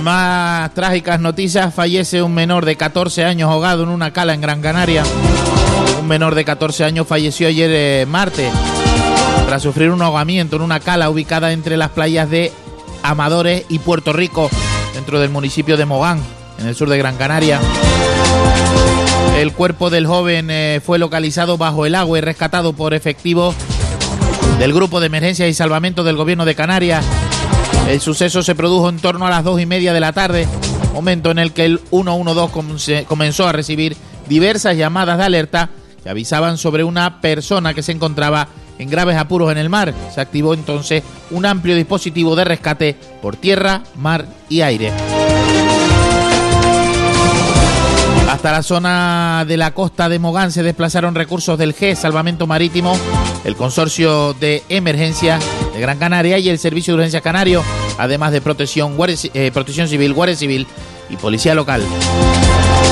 Más trágicas noticias: fallece un menor de 14 años ahogado en una cala en Gran Canaria. Un menor de 14 años falleció ayer martes tras sufrir un ahogamiento en una cala ubicada entre las playas de Amadores y Puerto Rico, dentro del municipio de Mogán, en el sur de Gran Canaria. El cuerpo del joven fue localizado bajo el agua y rescatado por efectivos del Grupo de Emergencias y Salvamento del Gobierno de Canarias. El suceso se produjo en torno a las 2:30 de la tarde, momento en el que el 112 comenzó a recibir diversas llamadas de alerta que avisaban sobre una persona que se encontraba en graves apuros en el mar. Se activó entonces un amplio dispositivo de rescate por tierra, mar y aire. Hasta la zona de la costa de Mogán se desplazaron recursos del GES, Salvamento Marítimo, el Consorcio de Emergencias de Gran Canaria y el Servicio de Urgencias Canario, además de Protección Civil, Guardia Civil y Policía Local.